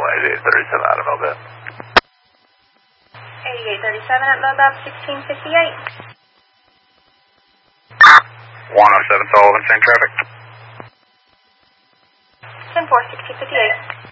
8837 out of Mobile. 8837 at Mobile 1658. 107 Sullivan, same traffic. 10-4, 1658.